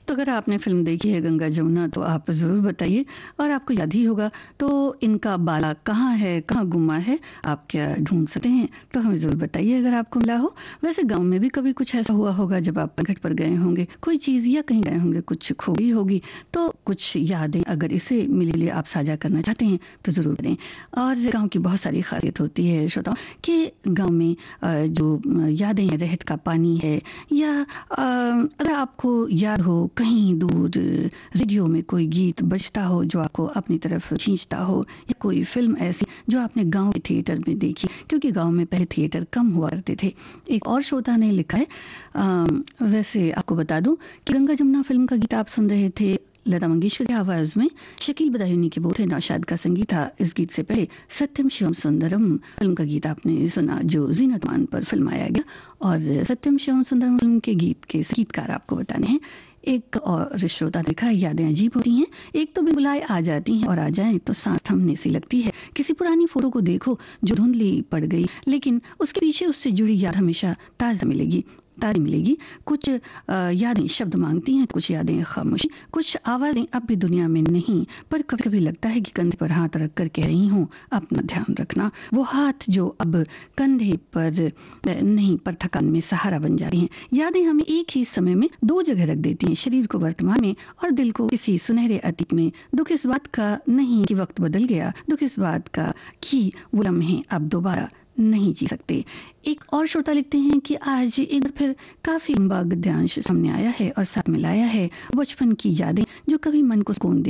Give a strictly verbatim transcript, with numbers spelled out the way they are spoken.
तो अगर आपने फ़िल्म देखी है गंगा जमुना तो आप ज़रूर बताइए और आपको याद ही होगा तो इनका बाला कहाँ है, कहाँ गुमा है, आप क्या ढूँढ सकते हैं? तो हमें ज़रूर बताइए अगर आपको मिला हो। वैसे गाँव में भी कभी कुछ ऐसा हुआ होगा जब आप घाट पर गए होंगे, कोई चीज़ या कहीं गए होंगे, कुछ खो गई होगी, तो कुछ यादें अगर इसे मेरे लिए आप साझा करना चाहते हैं तो ज़रूर करें। और गाँव की बहुत सारी ख़ासियत होती है श्रोताओ कि गाँव में अ, जो यादें हैं, रहट का पानी है या अ, अगर आपको याद हो कहीं दूर रेडियो में कोई गीत बजता हो जो आपको अपनी तरफ खींचता हो या कोई फिल्म ऐसी जो आपने गांव के थिएटर में देखी, क्योंकि गांव में पहले थिएटर कम हुआ करते थे। एक और श्रोता ने लिखा है, आ, वैसे आपको बता दूं कि गंगा जमुना फिल्म का गीत आप सुन रहे थे लता मंगेशकर की आवाज में, शकील बदायूनी के बोल थे, नौशाद का संगीत था। इस गीत से पहले सत्यम शिवम सुंदरम फिल्म का गीत आपने सुना जो जीनत अमान पर फिल्माया गया। और सत्यम शिवम सुंदरम फिल्म के गीत के संगीतकार आपको बताने हैं। एक और श्रोता ने लिखा, यादें अजीब होती हैं, एक तो बुलाए आ जाती हैं और आ जाएं तो सांस थमने सी लगती है। किसी पुरानी फोटो को देखो जो धुंधली पड़ गई, लेकिन उसके पीछे उससे जुड़ी याद हमेशा ताज़ा मिलेगी ताज़ी मिलेगी। कुछ अ, यादें शब्द मांगती हैं, कुछ यादें खामोशी, कुछ आवाज़ें अब भी दुनिया में नहीं, पर कभी कभी लगता है कि कंधे पर हाथ रख कर कह रही हूँ अपना ध्यान रखना। वो हाथ जो अब कंधे पर अ, नहीं पर थकान में सहारा बन जाती हैं। यादें हमें एक ही समय में दो जगह रख देती हैं, शरीर को वर्तमान में और दिल को किसी सुनहरे अतीत में। दुख इस बात का नहीं कि वक्त बदल गया, दुख इस बात का कि वो लम्हे अब दोबारा नहीं जी सकते। एक और श्रोता लिखते हैं कि आज एक बार फिर काफी लंबा गद्यांश सामने आया है और साथ मिलाया है बचपन की यादें जो कभी मन को सुकून दे